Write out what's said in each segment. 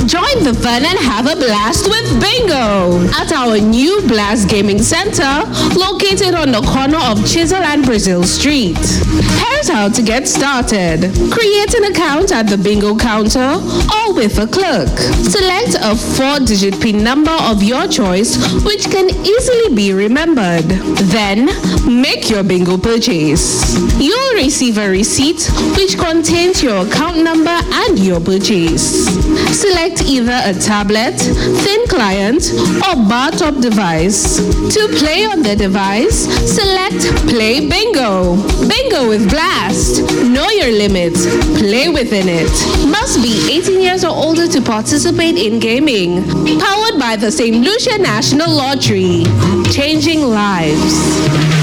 Join the fun and have a blast with Bingo at our new Blast Gaming Center located on the corner of Chisel and Brazil Street. Here's how to get started. Create an account at the Bingo counter or with a clerk. Select a 4-digit PIN number of your choice which can easily be remembered. Then, make your Bingo purchase. You'll receive a receipt which contains your account number and your purchase. Select either a tablet, thin client, or bar top device. To play on the device, select Play Bingo. Bingo with Blast. Know your limits. Play within it. Must be 18 years or older to participate in gaming. Powered by the St. Lucia National Lottery. Changing lives.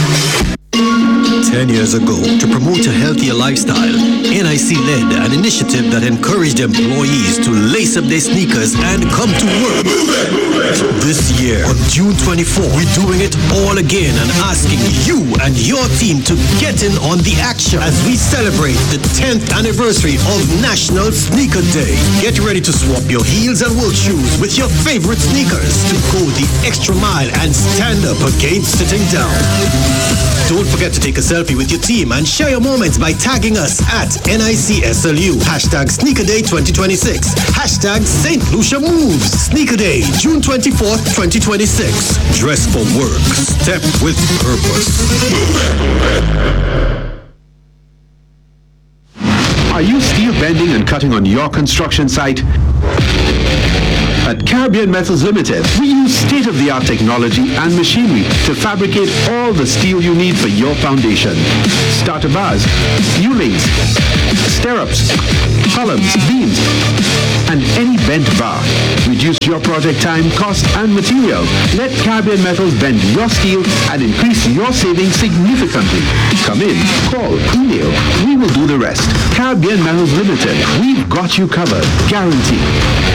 10 years ago, to promote a healthier lifestyle, NIC led an initiative that encouraged employees to lace up their sneakers and come to work. This year, on June 24, we're doing it all again and asking you and your team to get in on the action as we celebrate the 10th anniversary of National Sneaker Day. Get ready to swap your heels and work shoes with your favorite sneakers to go the extra mile and stand up against sitting down. Don't forget to take a selfie with your team and share your moments by tagging us at NICSLU. Hashtag Sneaker Day 2026. Hashtag St. Lucia Moves. Sneaker Day, June 24th, 2026. Dress for work. Step with purpose. Are you steel bending and cutting on your construction site? At Caribbean Metals Limited, we use state-of-the-art technology and machinery to fabricate all the steel you need for your foundation. Starter bars, U-links, stirrups, columns, beams, and any bent bar. Reduce your project time, cost, and material. Let Caribbean Metals bend your steel and increase your savings significantly. Come in, call, email. We will do the rest. Caribbean Metals Limited. We've got you covered. Guaranteed.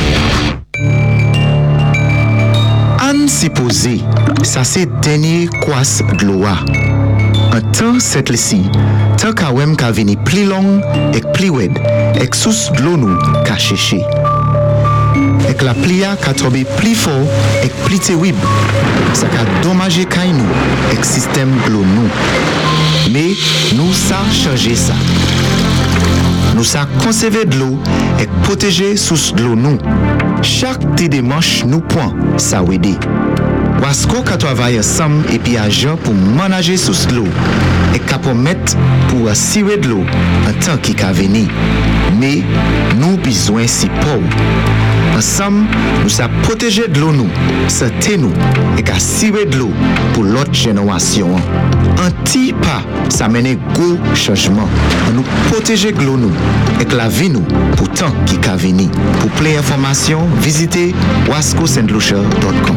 An supposé, ça c'est dernier kwas gloa. Un temps cette lesi, tant ka wem ka vini pli long, ek pli wed, ek sous glo nou ka cheche. Ek la plia ka tobe pli fort, ek pli terrible. Ça ka dommage kay nou, ek système glo nou. Mais nous sa changer ça. Nous sa conserver de l'eau et protéger sous de l'eau nous. Chaque petit démarche nous point, ça aider. Wasco ka travaille ensemble et puis agent pour manager sous de l'eau et ka mettre pour assurer de l'eau en temps qui ka venir. Mais nous besoin si pauvre. Ensemble, nous sa protéger de l'eau nous, santé nous et ka assurer de l'eau pour l'autre génération. Un petit pas, ça mène gros changement. Nous protéger de l'eau nous et la vie nous pour tant qui ka venir. Pour plus d'informations, visitez wascostlucia.com.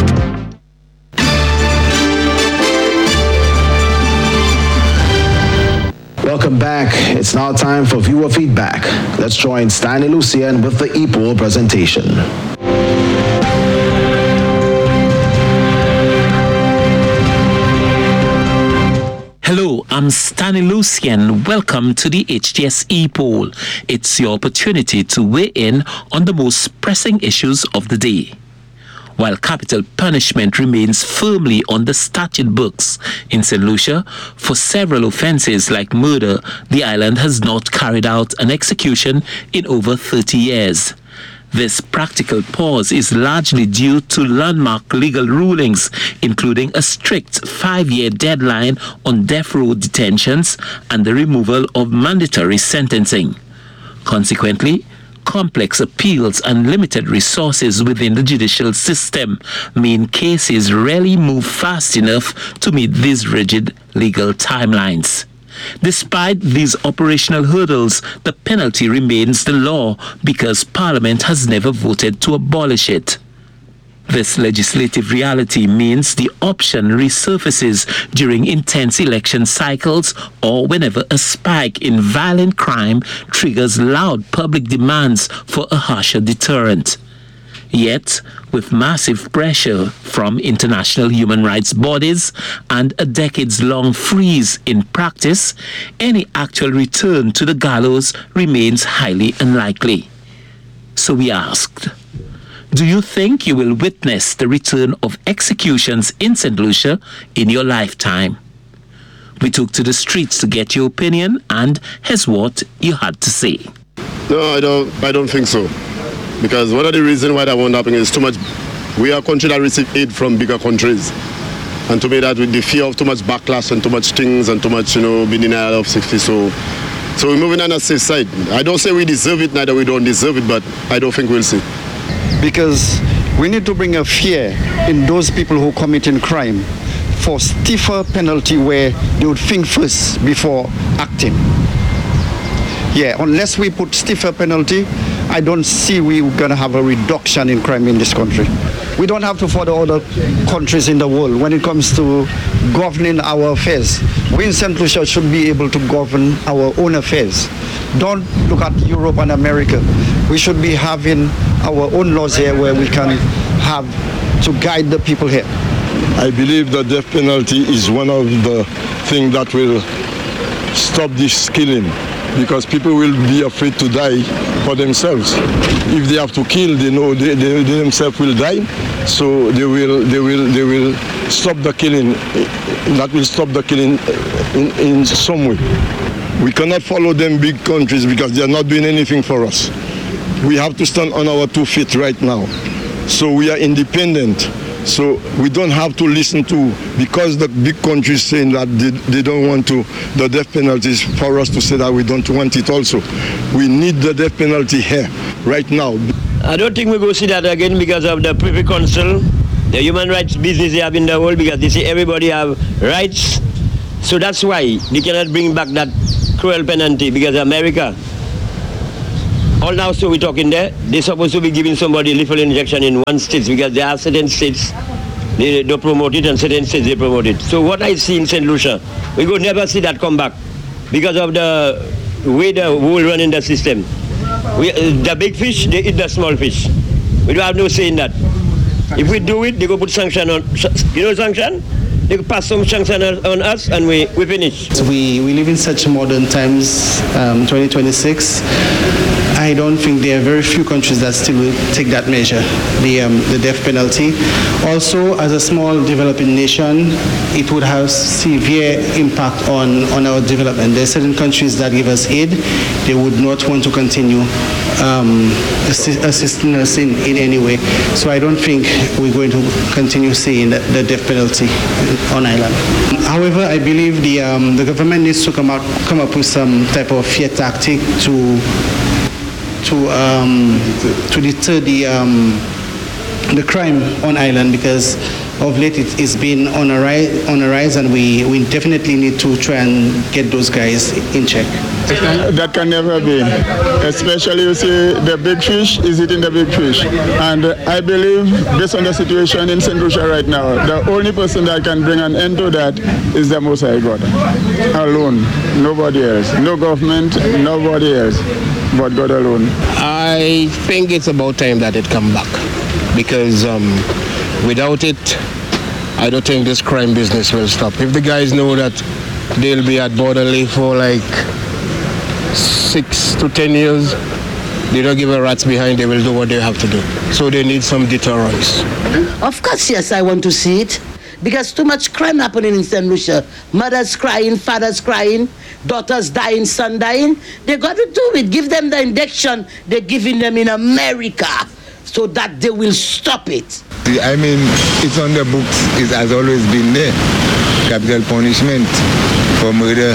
Welcome back. It's now time for viewer feedback. Let's join Stanley Lucian with the ePool presentation. Hello, I'm Stanley Lucian. Welcome to the HTS ePoll. It's your opportunity to weigh in on the most pressing issues of the day. While capital punishment remains firmly on the statute books in St. Lucia, for several offences like murder, the island has not carried out an execution in over 30 years. This practical pause is largely due to landmark legal rulings, including a strict 5-year deadline on death row detentions and the removal of mandatory sentencing. Consequently, complex appeals and limited resources within the judicial system mean cases rarely move fast enough to meet these rigid legal timelines. Despite these operational hurdles, the penalty remains the law because Parliament has never voted to abolish it. This legislative reality means the option resurfaces during intense election cycles or whenever a spike in violent crime triggers loud public demands for a harsher deterrent. Yet, with massive pressure from international human rights bodies and a decades-long freeze in practice, any actual return to the gallows remains highly unlikely. So we asked, do you think you will witness the return of executions in St. Lucia in your lifetime? We took to the streets to get your opinion, and here's what you had to say. No, I don't think so. Because one of the reasons why that won't happen is too much. We are a country that receive aid from bigger countries. And to me that with the fear of too much backlash and too much things and too much, being denial of safety. So we're moving on a safe side. I don't say we deserve it, neither we don't deserve it, but I don't think we'll see. Because we need to bring a fear in those people who committing crime for stiffer penalty where they would think first before acting. Yeah, unless we put stiffer penalty, I don't see we're going to have a reduction in crime in this country. We don't have to follow other countries in the world when it comes to governing our affairs. We in St. Lucia should be able to govern our own affairs. Don't look at Europe and America. We should be having our own laws here where we can have to guide the people here. I believe the death penalty is one of the things that will stop this killing, because people will be afraid to die for themselves. If they have to kill, they know they themselves will die, so they will stop the killing. That will stop the killing in some way. We cannot follow them big countries because they are not doing anything for us. We have to stand on our 2 feet right now. So we are independent. So we don't have to listen to, because the big countries saying that they don't want to, the death penalties, for us to say that we don't want it also. We need the death penalty here, right now. I don't think we're going to see that again because of the Privy Council, the human rights business they have in the world, because they say everybody have rights. So that's why they cannot bring back that cruel penalty, because America, all now, so we're talking there, they're supposed to be giving somebody lethal injection in one state, because there are certain states they don't promote it and certain states they promote it. So what I see in St. Lucia, we could never see that come back because of the way the world run in the system. The big fish, they eat the small fish. We don't have no say in that. If we do it, they go put sanction on, sanction? They pass some sanction on us and we finish. We live in such modern times, 2026. I don't think there are very few countries that still will take that measure, the death penalty. Also, as a small developing nation, it would have severe impact on our development. There are certain countries that give us aid. They would not want to continue assisting us in any way. So I don't think we're going to continue seeing the death penalty on island. However, I believe the government needs to come up with some type of fear tactic to deter the crime on island, because of late it's been on a rise, and we definitely need to try and get those guys in check. That can never be, especially you see the big fish is eating the big fish, and I believe based on the situation in St. Lucia right now, the only person that can bring an end to that is the Most High God alone, nobody else, no government, nobody else, but God alone. I think it's about time that it come back, because without it, I don't think this crime business will stop. If the guys know that they'll be at Borderley for like 6 to 10 years, they don't give a rat's behind, they will do what they have to do. So they need some deterrence. Of course, yes, I want to see it. Because too much crime happening in St. Lucia. Mothers crying, fathers crying, daughters dying, son dying. They got to do it. Give them the injection they're giving them in America, so that they will stop it. I mean, it's on the books. It has always been there. Capital punishment for murder.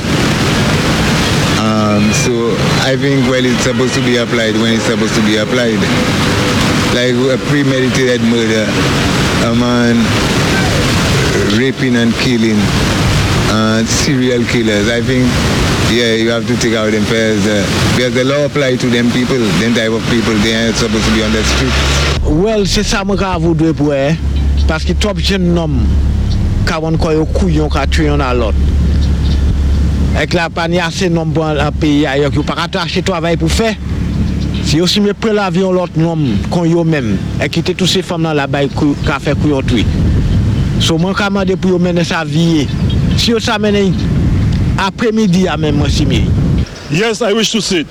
So I think, well, it's supposed to be applied when it's supposed to be applied. Like a premeditated murder, a man raping and killing, serial killers. I think, yeah, you have to take out them first. Because the law applies to them people, them type of people, they are supposed to be on the street. Well, c'est ça que je voudrais pour eux, parce que trop jeunes hommes, quand on croit au couillon, quand tuer on a l'autre. Avec la panier assez nombreux dans le pays ailleurs, qui pas attaché travail pour faire. Si aussi me prend l'avion l'autre homme, qu'on yo même, et quitter tous ces femmes dans la baille qui fait couillon tuer. So moi quand demander pour mener sa vie. Si ça mène après-midi à même moi. Yes, I wish to see it.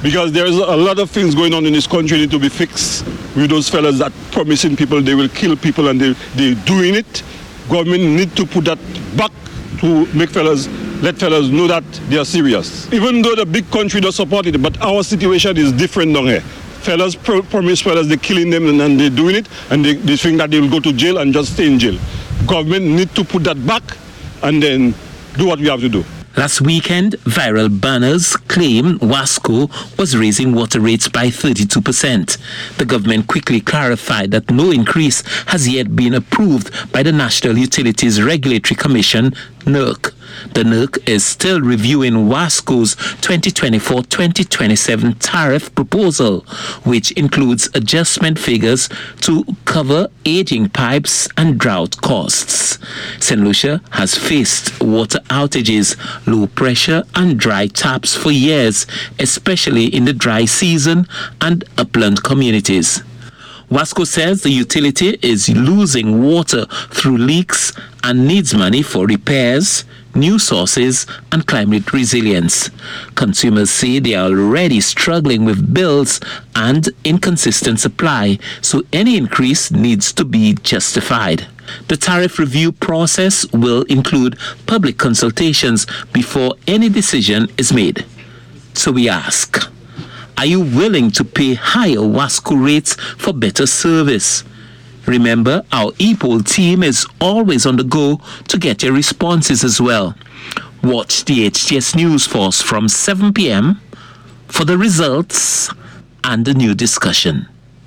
Because there's a lot of things going on in this country need to be fixed with those fellas that promising people they will kill people and they're doing it. Government need to put that back to let fellas know that they are serious. Even though the big country does support it, but our situation is different down here. Fellas promise fellas they're killing them and they're doing it, and they think that they will go to jail and just stay in jail. Government need to put that back and then do what we have to do. Last weekend, viral banners claim Wasco was raising water rates by 32%. The government quickly clarified that no increase has yet been approved by the National Utilities Regulatory Commission, NERC. The NERC is still reviewing Wasco's 2024-2027 tariff proposal, which includes adjustment figures to cover aging pipes and drought costs. St. Lucia has faced water outages, low pressure and dry taps for years, especially in the dry season and upland communities. Wasco says the utility is losing water through leaks and needs money for repairs, new sources, and climate resilience. Consumers say they are already struggling with bills and inconsistent supply, so any increase needs to be justified. The tariff review process will include public consultations before any decision is made. So we ask, are you willing to pay higher Wasco rates for better service? Remember, our ePoll team is always on the go to get your responses as well. Watch the HTS News Force from 7 p.m. for the results and the new discussion.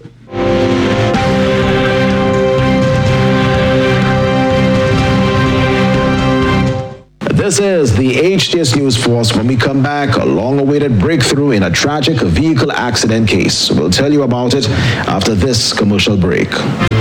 This is the HTS News Force. When we come back, a long-awaited breakthrough in a tragic vehicle accident case. We'll tell you about it after this commercial break.